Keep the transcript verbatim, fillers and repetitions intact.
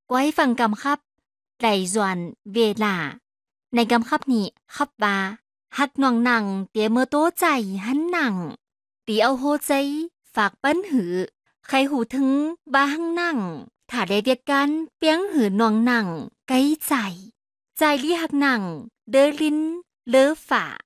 ก็ให้ฟังกำครับไหลจวนเวลาในกำครับนี้ครับว่าฮักน้องหนังเตียเมื่อโตใจหันหนังตีเอาโฮใจฝากปั้นหือใครหูถึงบ้าหังหนังถ้าได้เดียกกันเปียงหือน้องหนังไกลใจใจลี่หักหนังเดอลินเลอฝ่า